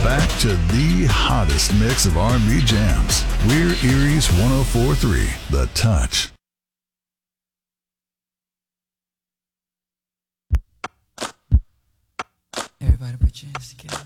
back to the hottest mix of R&B jams. We're Erie's 104.3, The Touch. Everybody put your hands together.